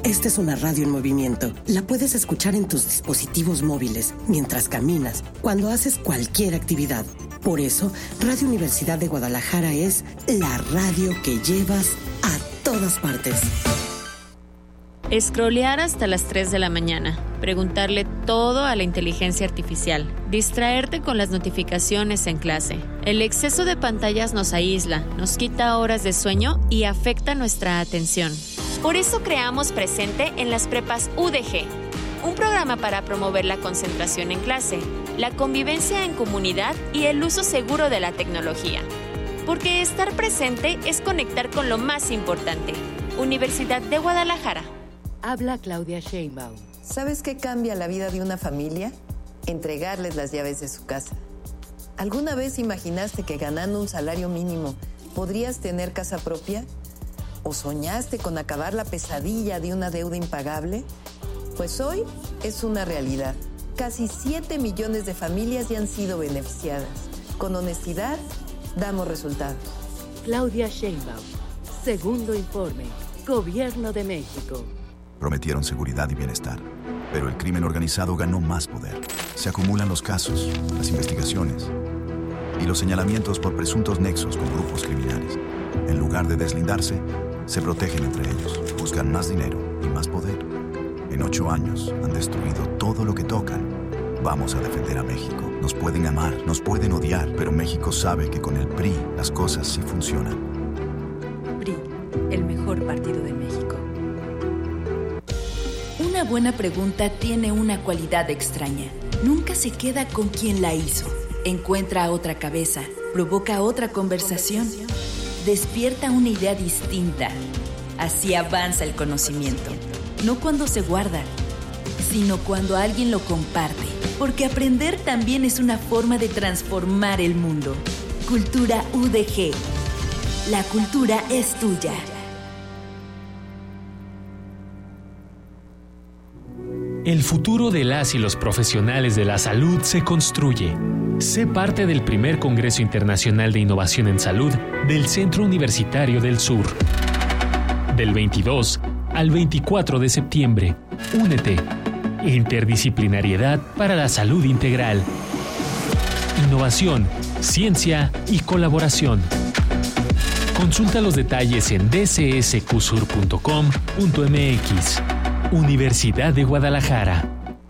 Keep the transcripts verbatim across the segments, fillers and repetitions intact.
Esta es una radio en movimiento. La puedes escuchar en tus dispositivos móviles, mientras caminas, cuando haces cualquier actividad. Por eso, Radio Universidad de Guadalajara es la radio que llevas a todas partes. Scrollear hasta las tres de la mañana, preguntarle todo a la inteligencia artificial, distraerte con las notificaciones en clase. El exceso de pantallas nos aísla, nos quita horas de sueño y afecta nuestra atención. Por eso creamos Presente en las prepas U D G, un programa para promover la concentración en clase, la convivencia en comunidad y el uso seguro de la tecnología. Porque estar presente es conectar con lo más importante. Universidad de Guadalajara. Habla Claudia Sheinbaum. ¿Sabes qué cambia la vida de una familia? Entregarles las llaves de su casa. ¿Alguna vez imaginaste que ganando un salario mínimo podrías tener casa propia? ¿O soñaste con acabar la pesadilla de una deuda impagable? Pues hoy es una realidad. Casi siete millones de familias ya han sido beneficiadas. Con honestidad, damos resultados. Claudia Sheinbaum. Segundo informe. Gobierno de México. Prometieron seguridad y bienestar, pero el crimen organizado ganó más poder. Se acumulan los casos, las investigaciones y los señalamientos por presuntos nexos con grupos criminales. En lugar de deslindarse, se protegen entre ellos, buscan más dinero y más poder. En ocho años han destruido todo lo que tocan. Vamos a defender a México. Nos pueden amar, nos pueden odiar, pero México sabe que con el P R I las cosas sí funcionan. P R I, el mejor partido de México. Una buena pregunta tiene una cualidad extraña. Nunca se queda con quien la hizo. Encuentra a otra cabeza, provoca otra conversación, despierta una idea distinta. Así avanza el conocimiento. No cuando se guarda, sino cuando alguien lo comparte. Porque aprender también es una forma de transformar el mundo. Cultura U D G. La cultura es tuya. El futuro de las y los profesionales de la salud se construye. Sé parte del primer Congreso Internacional de Innovación en Salud del Centro Universitario del Sur. Del veintidós al veinticuatro de septiembre. Únete. Interdisciplinariedad para la salud integral. Innovación, ciencia y colaboración. Consulta los detalles en d c s q sur punto com punto m x. Universidad de Guadalajara.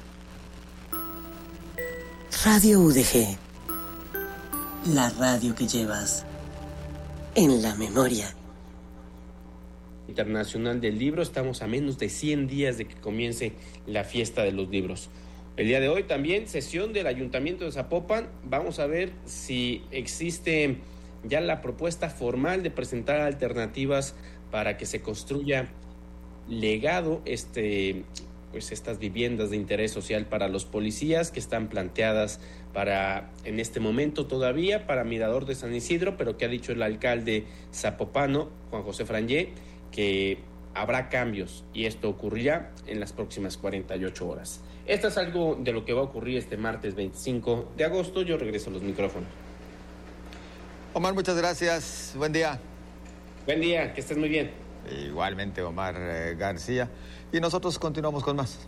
Radio U D G. La radio que llevas en la memoria. Internacional del Libro. Estamos a menos de cien días de que comience la fiesta de los libros. El día de hoy también sesión del Ayuntamiento de Zapopan. Vamos a ver si existe ya la propuesta formal de presentar alternativas para que se construya legado este pues estas viviendas de interés social para los policías que están planteadas para en este momento todavía para Mirador de San Isidro, pero que ha dicho el alcalde zapopano, Juan José Frangé, que habrá cambios y esto ocurrirá en las próximas cuarenta y ocho horas. Esto es algo de lo que va a ocurrir este martes veinticinco de agosto. Yo regreso a los micrófonos. Omar, muchas gracias. Buen día. Buen día, que estés muy bien. Igualmente, Omar eh, García. Y nosotros continuamos con más.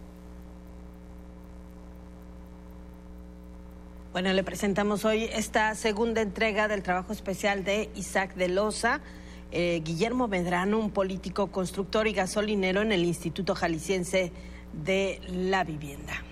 Bueno, le presentamos hoy esta segunda entrega del trabajo especial de Isaac de Loza. Eh, Guillermo Medrano, un político, constructor y gasolinero en el Instituto Jalisciense de la Vivienda.